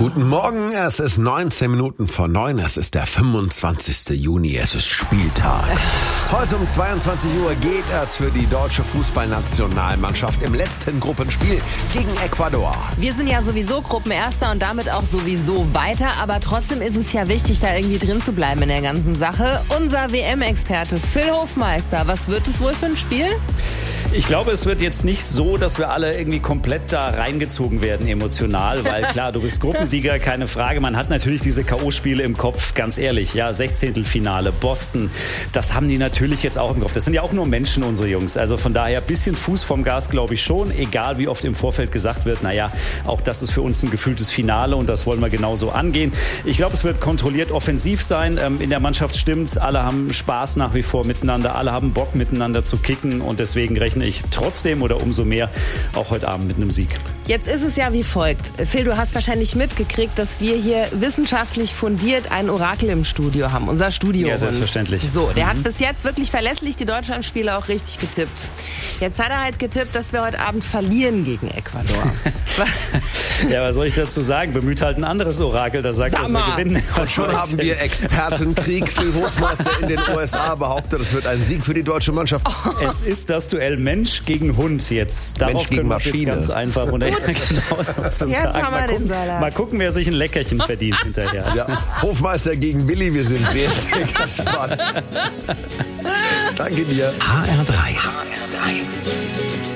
Guten Morgen, es ist 19 Minuten vor 9, es ist der 25. Juni, es ist Spieltag. Heute um 22 Uhr geht es für die deutsche Fußballnationalmannschaft im letzten Gruppenspiel gegen Ecuador. Wir sind ja sowieso Gruppenerster und damit auch sowieso weiter, aber trotzdem ist es ja wichtig, da irgendwie drin zu bleiben in der ganzen Sache. Unser WM-Experte Phil Hofmeister, was wird es wohl für ein Spiel? Ich glaube, es wird jetzt nicht so, dass wir alle irgendwie komplett da reingezogen werden emotional, weil klar, du bist Gruppensieger, keine Frage. Man hat natürlich diese K.O.-Spiele im Kopf, ganz ehrlich. Ja, 16. Boston, das haben die natürlich jetzt auch im Kopf. Das sind ja auch nur Menschen, unsere Jungs. Also von daher ein bisschen Fuß vom Gas, glaube ich schon. Egal, wie oft im Vorfeld gesagt wird, naja, auch das ist für uns ein gefühltes Finale und das wollen wir genauso angehen. Ich glaube, es wird kontrolliert offensiv sein. In der Mannschaft stimmt's. Alle haben Spaß nach wie vor miteinander. Alle haben Bock, miteinander zu kicken und deswegen rechne ich trotzdem oder umso mehr auch heute Abend mit einem Sieg. Jetzt ist es ja wie folgt. Phil, du hast wahrscheinlich mitgekriegt, dass wir hier wissenschaftlich fundiert ein Orakel im Studio haben. Unser Studio. Ja, selbstverständlich. So, der hat bis jetzt wirklich verlässlich die Deutschlandspiele auch richtig getippt. Jetzt hat er halt getippt, dass wir heute Abend verlieren gegen Ecuador. Ja, was soll ich dazu sagen? Bemüht halt ein anderes Orakel, das sagt, dass wir gewinnen. Und schon haben wir Expertenkrieg. Phil Hofmeister in den USA behauptet, es wird ein Sieg für die deutsche Mannschaft. Es ist das Duell Mensch gegen Hund jetzt. Darauf Mensch gegen können wir jetzt Maschine. ganz einfach und genau sozusagen. Jetzt haben wir den Salat. Mal gucken, wer sich ein Leckerchen verdient hinterher. Ja, Hofmeister gegen Willi, wir sind sehr, sehr gespannt. Danke dir. HR3.